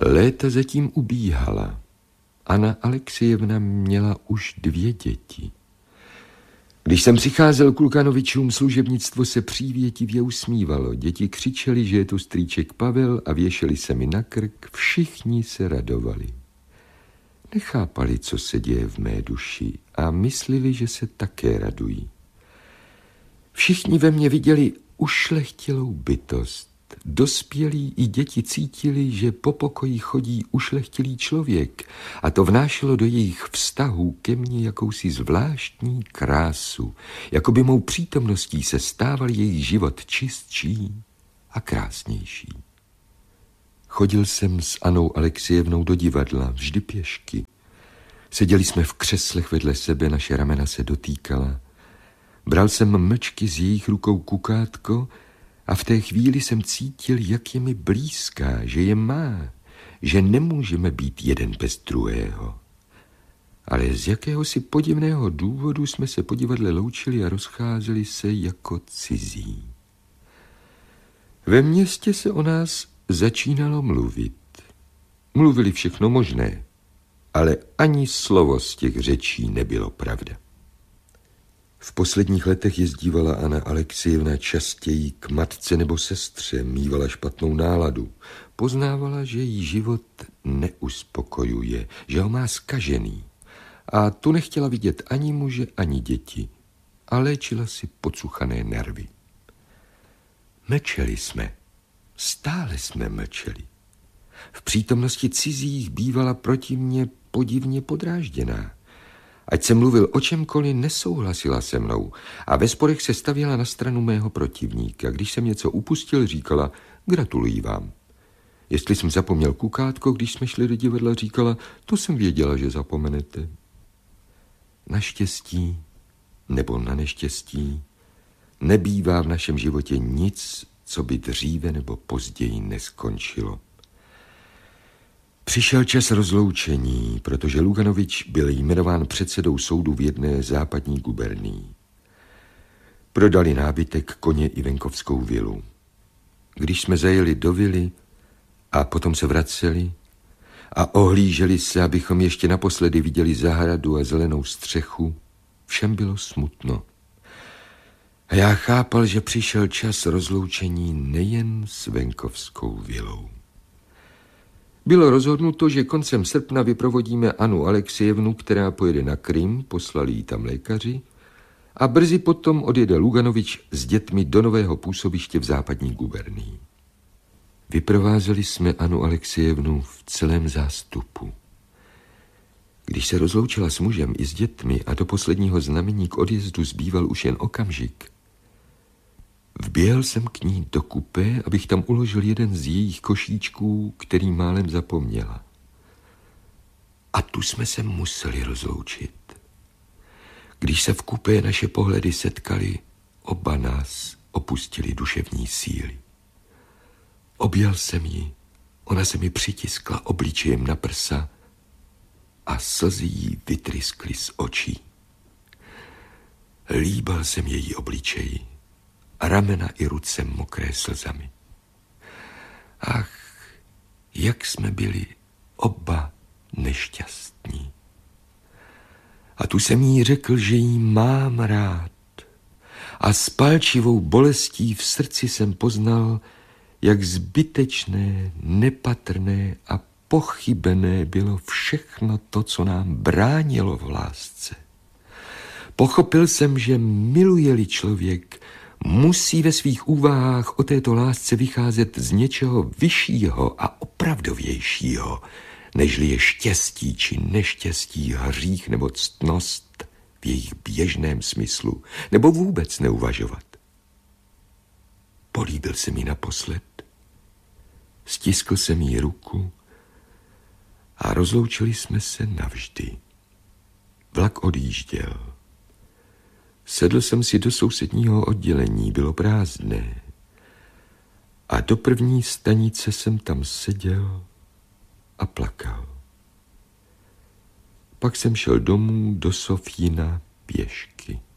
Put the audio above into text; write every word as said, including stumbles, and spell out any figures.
Léta zatím ubíhala. Anna Aleksejevna měla už dvě děti. Když jsem přicházel k Lukanovičům, služebnictvo se přívětivě usmívalo. Děti křičeli, že je to strýček Pavel a věšeli se mi na krk. Všichni se radovali. Nechápali, co se děje v mé duši a myslili, že se také radují. Všichni ve mně viděli ušlechtilou bytost. Dospělí i děti cítili, že po pokoji chodí ušlechtilý člověk a to vnášelo do jejich vztahů ke mně jakousi zvláštní krásu, jako by mou přítomností se stával jejich život čistší a krásnější. Chodil jsem s Annou Aleksejevnou do divadla, vždy pěšky. Seděli jsme v křeslech vedle sebe, naše ramena se dotýkala. Bral jsem mlčky z jejich rukou kukátko a v té chvíli jsem cítil, jak je mi blízká, že je má, že nemůžeme být jeden bez druhého. Ale z jakéhosi podivného důvodu jsme se po divadle loučili a rozcházeli se jako cizí. Ve městě se o nás začínalo mluvit. Mluvili všechno možné, ale ani slovo z těch řečí nebylo pravda. V posledních letech jezdívala Anna Aleksejevna častěji k matce nebo sestře, mívala špatnou náladu. Poznávala, že jí život neuspokojuje, že ho má zkažený. A tu nechtěla vidět ani muže, ani děti. A léčila si pocuchané nervy. Mlčeli jsme. Stále jsme mlčeli. V přítomnosti cizích bývala proti mně podivně podrážděná. Ať jsem mluvil o čemkoliv, nesouhlasila se mnou a ve sporech se stavěla na stranu mého protivníka. Když jsem něco upustil, říkala, gratuluji vám. Jestli jsem zapomněl kukátko, když jsme šli do divadla, říkala, to jsem věděla, že zapomenete. Naštěstí nebo na neštěstí nebývá v našem životě nic, co by dříve nebo později neskončilo. Přišel čas rozloučení, protože Luganovič byl jmenován předsedou soudu v jedné západní gubernii. Prodali nábytek, koně i venkovskou vilu. Když jsme zajeli do vily a potom se vraceli a ohlíželi se, abychom ještě naposledy viděli zahradu a zelenou střechu, všem bylo smutno. A já chápal, že přišel čas rozloučení nejen s venkovskou vilou. Bylo rozhodnuto, že koncem srpna vyprovodíme Annu Aleksejevnu, která pojede na Krym, poslali jí tam lékaři, a brzy potom odjede Luganovič s dětmi do nového působiště v západní gubernii. Vyprovázeli jsme Annu Aleksejevnu v celém zástupu. Když se rozloučila s mužem i s dětmi a do posledního znamení k odjezdu zbýval už jen okamžik, vběhl jsem k ní do kupé, abych tam uložil jeden z jejich košíčků, který málem zapomněla. A tu jsme se museli rozloučit. Když se v kupé naše pohledy setkali, oba nás opustili duševní síly. Objal jsem ji, ona se mi přitiskla obličejem na prsa a slzy jí vytryskly z očí. Líbal jsem její obličeji, a ramena i ruce mokré slzami. Ach, jak jsme byli oba nešťastní. A tu jsem jí řekl, že jí mám rád. A s palčivou bolestí v srdci jsem poznal, jak zbytečné, nepatrné a pochybené bylo všechno to, co nám bránilo v lásce. Pochopil jsem, že miluje-li člověk, musí ve svých úvahách o této lásce vycházet z něčeho vyššího a opravdovějšího, nežli je štěstí či neštěstí, hřích nebo ctnost v jejich běžném smyslu, nebo vůbec neuvažovat. Políbil se mi naposled, stiskl jsem jí ruku a rozloučili jsme se navždy. Vlak odjížděl. Sedl jsem si do sousedního oddělení, bylo prázdné. A do první stanice jsem tam seděl a plakal. Pak jsem šel domů do Sofína pěšky.